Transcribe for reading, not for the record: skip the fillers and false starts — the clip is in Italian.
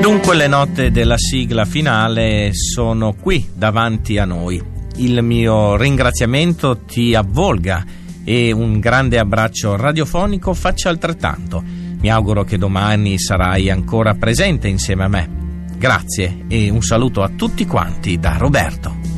Dunque le note della sigla finale sono qui davanti a noi. Il mio ringraziamento ti avvolga e un grande abbraccio radiofonico faccia altrettanto. Mi auguro che domani sarai ancora presente insieme a me. Grazie e un saluto a tutti quanti da Roberto.